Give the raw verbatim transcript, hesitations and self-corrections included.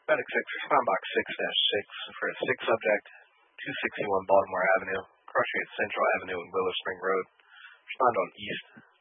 Medic six, respond box six dash six for a six subject, two sixty-one Baltimore Avenue, crossing at Central Avenue and Willow Spring Road. Respond on east.